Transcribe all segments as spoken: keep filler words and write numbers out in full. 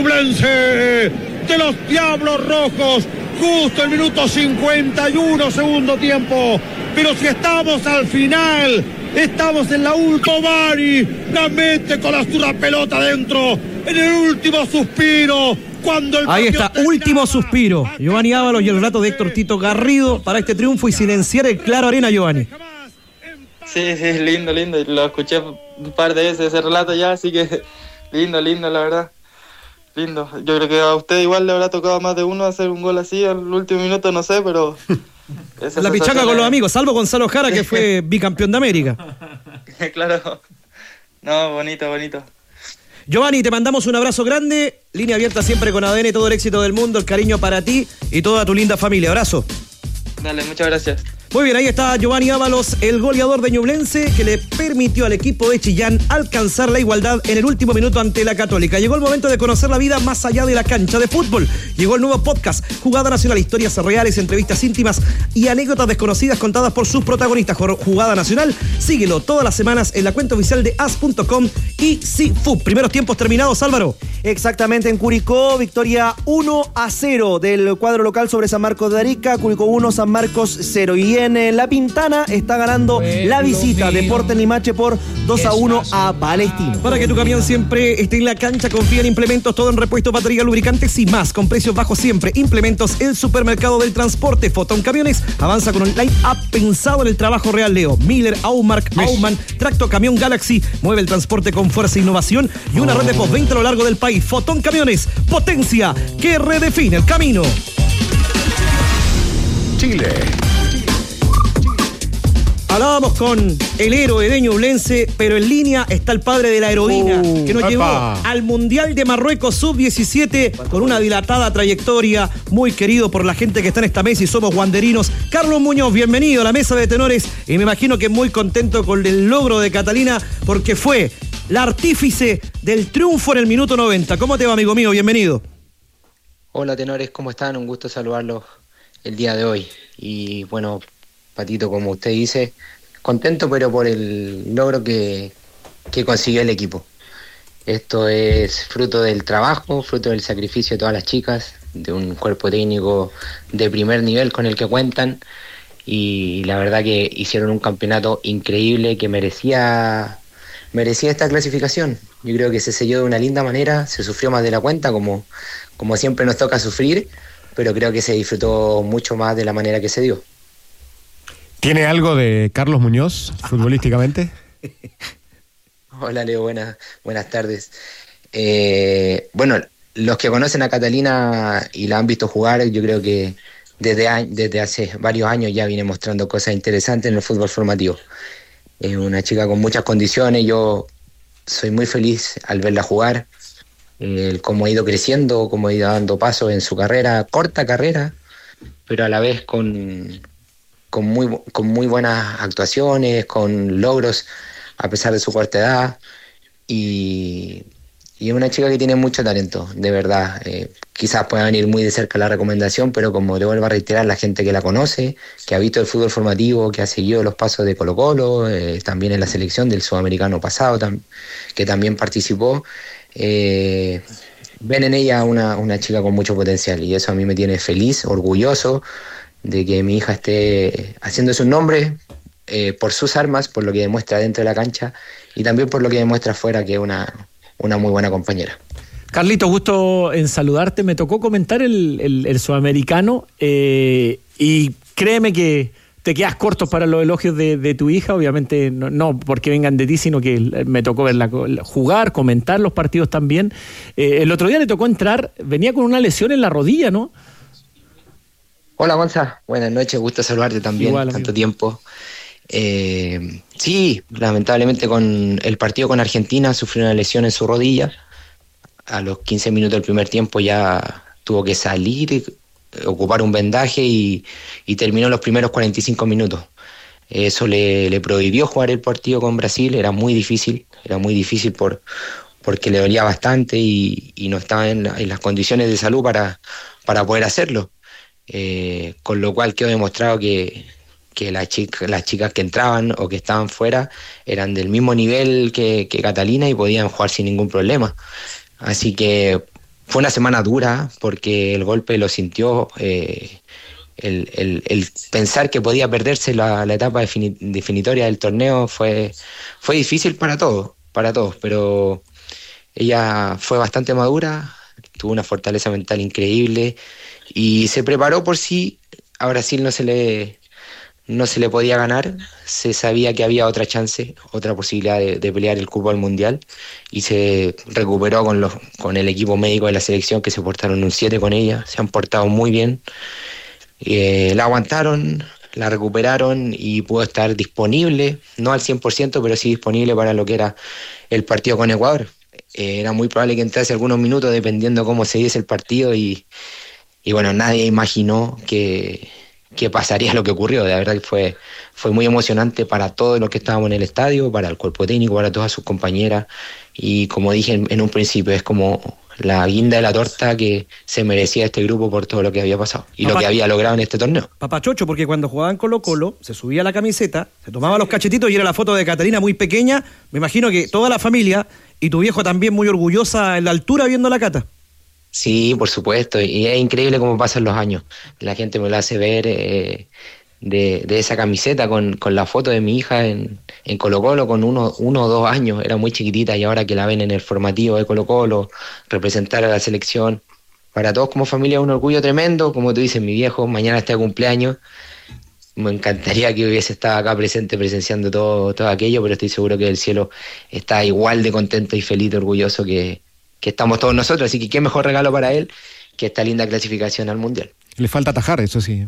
Ñublense de los Diablos Rojos. Justo el minuto cincuenta y uno, segundo tiempo. Pero si estamos al final, estamos en la última. Mari la mete con la zurda pelota adentro, en el último suspiro. Cuando el Ahí está, último suspiro. Giovanni Ábalos y el relato de Héctor Tito Garrido para este triunfo y silenciar el Claro Arena, Giovanni. Sí, sí, lindo, lindo. Lo escuché un par de veces ese relato ya, así que lindo, lindo, la verdad. Lindo. Yo creo que a usted igual le habrá tocado más de uno hacer un gol así al último minuto, no sé, pero... La pichanga con los amigos, salvo Gonzalo Jara, que fue bicampeón de América. Claro. No, bonito, bonito. Giovanni, te mandamos un abrazo grande. Línea abierta siempre con A D N, todo el éxito del mundo, el cariño para ti y toda tu linda familia. Abrazo. Dale, muchas gracias. Muy bien, ahí está Giovanni Ábalos, el goleador de Ñublense, que le permitió al equipo de Chillán alcanzar la igualdad en el último minuto ante la Católica. Llegó el momento de conocer la vida más allá de la cancha de fútbol. Llegó el nuevo podcast, Jugada Nacional, historias reales, entrevistas íntimas y anécdotas desconocidas contadas por sus protagonistas. Jugada Nacional, síguelo todas las semanas en la cuenta oficial de as punto com y C F U P. Primeros tiempos terminados, Álvaro. Exactamente, en Curicó, victoria uno a cero del cuadro local sobre San Marcos de Arica. Curicó uno, San Marcos cero. Y en La Pintana está ganando la visita Deportes Limache por dos a uno a Palestino. Para que tu camión siempre esté en la cancha, confía en Implementos, todo en repuesto, batería, lubricantes y más, con precios bajos siempre. Implementos, el supermercado del transporte. Fotón Camiones avanza con un line-up pensado en el trabajo real. Leo Miller, Aumark, Auman, Tracto Camión Galaxy, mueve el transporte con fuerza e innovación y una red de postventa a lo largo del país. Fotón Camiones, potencia que redefine el camino. Chile. Hablábamos con el héroe de Ñublense, pero en línea está el padre de la heroína, uh, que nos epa. llevó al Mundial de Marruecos sub diecisiete con una dilatada trayectoria, muy querido por la gente que está en esta mesa y somos guanderinos. Carlos Muñoz, bienvenido a la mesa de tenores y me imagino que muy contento con el logro de Catalina porque fue la artífice del triunfo en el minuto noventa. ¿Cómo te va, amigo mío? Bienvenido. Hola, tenores, ¿cómo están? Un gusto saludarlos el día de hoy. Y bueno, Patito, como usted dice, contento pero por el logro que, que consiguió el equipo. Esto es fruto del trabajo, fruto del sacrificio de todas las chicas, de un cuerpo técnico de primer nivel con el que cuentan y la verdad que hicieron un campeonato increíble que merecía, merecía esta clasificación. Yo creo que se selló de una linda manera, se sufrió más de la cuenta como, como siempre nos toca sufrir, pero creo que se disfrutó mucho más de la manera que se dio. ¿Tiene algo de Carlos Muñoz futbolísticamente? Hola, Leo, buenas, buenas tardes. Eh, bueno, los que conocen a Catalina y la han visto jugar, yo creo que desde, desde hace varios años ya viene mostrando cosas interesantes en el fútbol formativo. Es una chica con muchas condiciones, yo soy muy feliz al verla jugar, eh, cómo ha ido creciendo, cómo ha ido dando pasos en su carrera, corta carrera, pero a la vez con... Con muy, con muy buenas actuaciones, con logros a pesar de su corta edad y, y es una chica que tiene mucho talento, de verdad. Eh, quizás pueda venir muy de cerca la recomendación, pero como le vuelvo a reiterar, la gente que la conoce, que ha visto el fútbol formativo, que ha seguido los pasos de Colo Colo, eh, también en la selección del sudamericano pasado, tam, que también participó, eh, ven en ella una, una chica con mucho potencial y eso a mí me tiene feliz, orgulloso de que mi hija esté haciéndose un nombre eh, por sus armas, por lo que demuestra dentro de la cancha y también por lo que demuestra afuera, que es una, una muy buena compañera. Carlito, gusto en saludarte. Me tocó comentar el, el, el sudamericano eh, y créeme que te quedas corto para los elogios de, de tu hija, obviamente no, no porque vengan de ti, sino que me tocó verla jugar, comentar los partidos también. Eh, el otro día le tocó entrar, venía con una lesión en la rodilla, ¿no? Hola, Gonza, buenas noches, gusto saludarte también, igual, tanto amigo. tiempo. Eh, sí, lamentablemente con el partido con Argentina sufrió una lesión en su rodilla. A los quince minutos del primer tiempo ya tuvo que salir, ocupar un vendaje y, y terminó los primeros cuarenta y cinco minutos. Eso le, le prohibió jugar el partido con Brasil, era muy difícil, era muy difícil por, porque le dolía bastante y, y no estaba en, la, en las condiciones de salud para, para poder hacerlo. Eh, con lo cual quedó demostrado que, que las chicas, las chicas que entraban o que estaban fuera eran del mismo nivel que, que Catalina y podían jugar sin ningún problema. Así que fue una semana dura porque el golpe lo sintió, eh, el, el, el pensar que podía perderse la, la etapa defini- definitoria del torneo fue, fue difícil para todos, para todos, pero ella fue bastante madura, tuvo una fortaleza mental increíble y se preparó por si a Brasil no se le, no se le podía ganar. Se sabía que había otra chance, otra posibilidad de, de pelear el cupo al Mundial y se recuperó con, los, con el equipo médico de la selección, que se portaron un siete con ella, se han portado muy bien, eh, la aguantaron, la recuperaron y pudo estar disponible, no al cien por ciento, pero sí disponible para lo que era el partido con Ecuador. Eh, era muy probable que entrase algunos minutos dependiendo cómo se diese el partido y, y bueno, nadie imaginó que, que pasaría lo que ocurrió. De verdad que fue, fue muy emocionante para todos los que estábamos en el estadio, para el cuerpo técnico, para todas sus compañeras y como dije en, en un principio, es como la guinda de la torta que se merecía este grupo por todo lo que había pasado y Papá, lo que había logrado en este torneo. Papá Chocho, porque cuando jugaban Colo Colo, se subía la camiseta, se tomaba los cachetitos y era la foto de Catalina muy pequeña. Me imagino que toda la familia y tu viejo también muy orgullosa en la altura viendo la Cata. Sí, por supuesto, y es increíble cómo pasan los años. La gente me lo hace ver eh, de, de esa camiseta con, con la foto de mi hija en, en Colo Colo con uno, uno o dos años, era muy chiquitita y ahora que la ven en el formativo de Colo Colo, representar a la selección, para todos como familia es un orgullo tremendo. Como tú dices, mi viejo mañana está de cumpleaños, me encantaría que hubiese estado acá presente presenciando todo, todo aquello, pero estoy seguro que el cielo está igual de contento y feliz y orgulloso que, que estamos todos nosotros, así que qué mejor regalo para él que esta linda clasificación al Mundial. Le falta atajar, eso sí.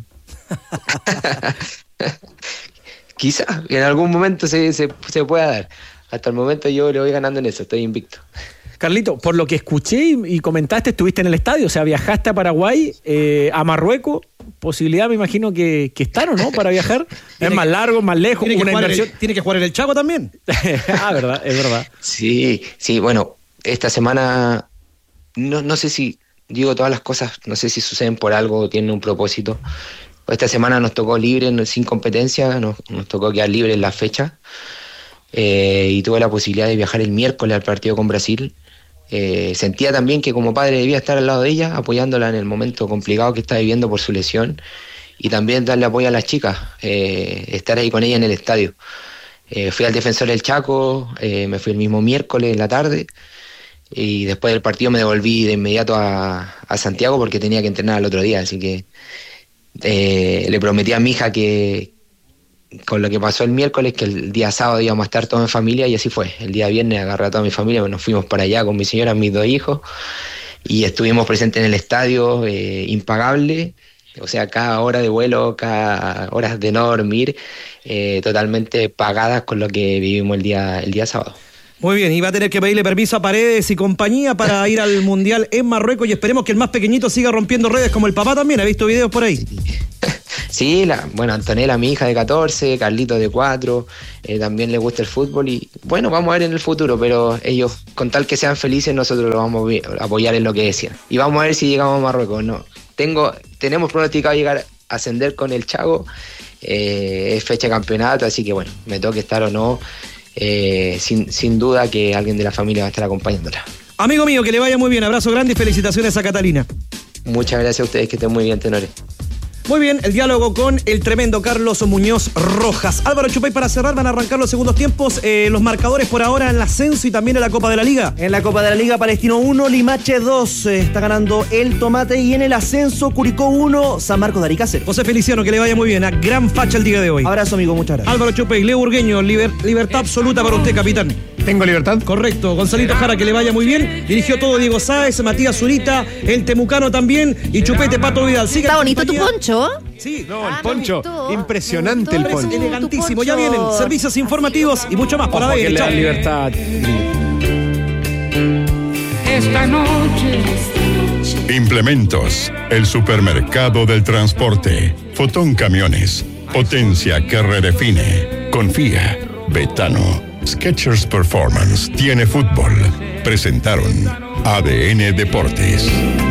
Quizá en algún momento se, se, se pueda dar. Hasta el momento yo le voy ganando en eso, estoy invicto. Carlito, por lo que escuché y, y comentaste, estuviste en el estadio, o sea, viajaste a Paraguay, eh, a Marruecos, posibilidad me imagino que, que están, ¿o no?, para viajar. Es más largo, más lejos, ¿Tiene una que inversión. El, ¿Tiene que jugar en el Chaco también? Ah, verdad, es verdad. Sí, sí, bueno, esta semana, no, no sé si, digo todas las cosas, no sé si suceden por algo o tienen un propósito. Esta semana nos tocó libre, sin competencia, nos, nos tocó quedar libre en la fecha. Eh, y tuve la posibilidad de viajar el miércoles al partido con Brasil. Eh, sentía también que como padre debía estar al lado de ella, apoyándola en el momento complicado que está viviendo por su lesión y también darle apoyo a las chicas, eh, estar ahí con ella en el estadio. Eh, fui al Defensor del Chaco, eh, me fui el mismo miércoles en la tarde y después del partido me devolví de inmediato a, a Santiago porque tenía que entrenar el otro día, así que eh, le prometí a mi hija que con lo que pasó el miércoles, que el día sábado íbamos a estar todos en familia y así fue. El día viernes agarré a toda mi familia, nos fuimos para allá con mi señora, mis dos hijos y estuvimos presentes en el estadio, eh, impagable, o sea, cada hora de vuelo, cada hora de no dormir, eh, totalmente pagadas con lo que vivimos el día, el día sábado. Muy bien, y va a tener que pedirle permiso a Paredes y compañía para ir al Mundial en Marruecos y esperemos que el más pequeñito siga rompiendo redes como el papá también, he visto videos por ahí. Sí, la, bueno, Antonella, mi hija de catorce, Carlito de cuatro, eh, también le gusta el fútbol y bueno, vamos a ver en el futuro, pero ellos, con tal que sean felices, nosotros los vamos a apoyar en lo que decían. Y vamos a ver si llegamos a Marruecos, no. Tengo, tenemos pronosticado llegar a ascender con el Chaco, eh, es fecha de campeonato, así que bueno, me toque estar o no, eh, sin, sin duda que alguien de la familia va a estar acompañándola. Amigo mío, que le vaya muy bien, abrazo grande y felicitaciones a Catalina. Muchas gracias a ustedes, que estén muy bien, tenores. Muy bien, el diálogo con el tremendo Carlos Muñoz Rojas. Álvaro Chupay, para cerrar, van a arrancar los segundos tiempos. Eh, los marcadores por ahora en el ascenso y también en la Copa de la Liga. En la Copa de la Liga, Palestino uno, Limache dos. Eh, está ganando el Tomate. Y en el ascenso, Curicó uno, San Marcos de Arica cero. José Feliciano, que le vaya muy bien. A gran facha el día de hoy. Abrazo, amigo, muchas gracias. Álvaro Chupay, Leo Burgueño, liber, libertad absoluta para usted, capitán. ¿Tengo libertad? Correcto. Gonzalito Jara, que le vaya muy bien. Dirigió todo Diego Sáez, Matías Zurita, el Temucano también y Chupete Pato Vidal. Siga. Está bonito tu poncho. Sí. No, el Ah, poncho. me gustó, Impresionante me el gustó. poncho. Elegantísimo. Tu Ya poncho. vienen servicios informativos y mucho más por Ojo, la que le da Chao. libertad. Esta noche. Implementos, el supermercado del transporte. Fotón Camiones, potencia que redefine. Confía, Betano. Skechers Performance tiene fútbol. Presentaron A D N Deportes.